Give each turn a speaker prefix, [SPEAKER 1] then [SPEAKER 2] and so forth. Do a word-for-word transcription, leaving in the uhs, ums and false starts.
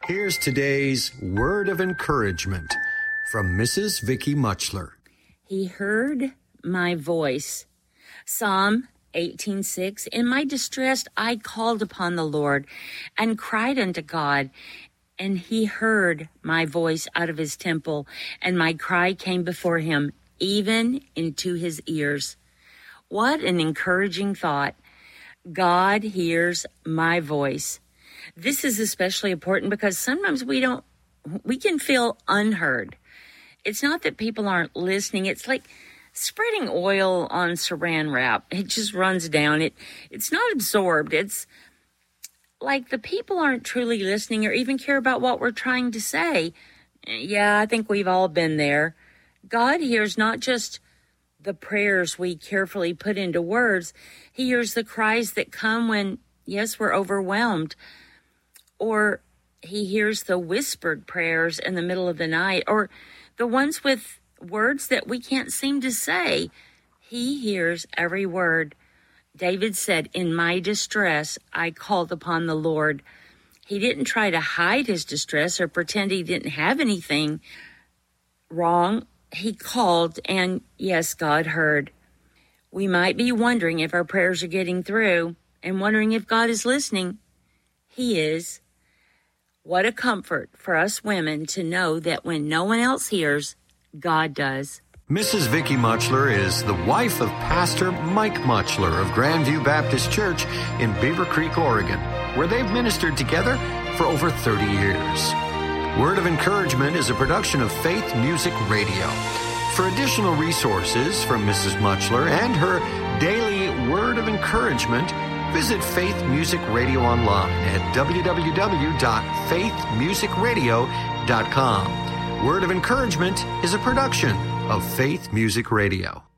[SPEAKER 1] Here's today's word of encouragement from Missus Vicky Muchler.
[SPEAKER 2] He heard my voice. Psalm eighteen six. In my distress, I called upon the Lord and cried unto God, and he heard my voice out of his temple, and my cry came before him, even into his ears. What an encouraging thought. God hears my voice. This is especially important because sometimes we don't, we can feel unheard. It's not that people aren't listening. It's like spreading oil on saran wrap. It just runs down. It, it's not absorbed. It's like the people aren't truly listening or even care about what we're trying to say. Yeah, I think we've all been there. God hears not just the prayers we carefully put into words. He hears the cries that come when, yes, we're overwhelmed. Or he hears the whispered prayers in the middle of the night, or the ones with words that we can't seem to say. He hears every word. David said, in my distress, I called upon the Lord. He didn't try to hide his distress or pretend he didn't have anything wrong. He called, and yes, God heard. We might be wondering if our prayers are getting through and wondering if God is listening. He is. What a comfort for us women to know that when no one else hears, God does.
[SPEAKER 1] Missus Vicky Muchler is the wife of Pastor Mike Muchler of Grandview Baptist Church in Beaver Creek, Oregon, where they've ministered together for over thirty years. Word of Encouragement is a production of Faith Music Radio. For additional resources from Missus Muchler and her daily Word of Encouragement, visit Faith Music Radio online at w w w dot faith music radio dot com. Word of Encouragement is a production of Faith Music Radio.